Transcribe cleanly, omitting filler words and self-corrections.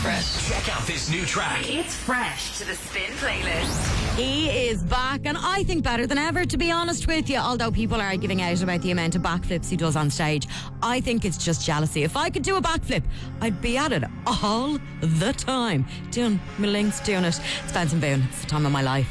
Fresh. Check out this new track. It's Fresh to the Spin playlist. He is back, and I think better than ever, to be honest with you. Although people are arguing out about the amount of backflips he does on stage, I think it's just jealousy. If I could do a backflip, I'd be at it all the time. Doing my links, doing it. It's Benson Boone. It's the time of my life.